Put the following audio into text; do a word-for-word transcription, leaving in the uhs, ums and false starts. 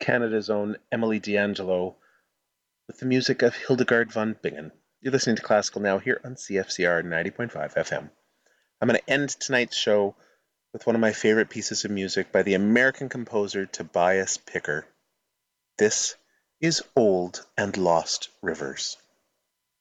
Canada's own Emily D'Angelo with the music of Hildegard von Bingen. You're listening to Classical Now here on C F C R ninety point five F M. I'm going to end tonight's show with one of my favorite pieces of music by the American composer Tobias Picker. This is Old and Lost Rivers.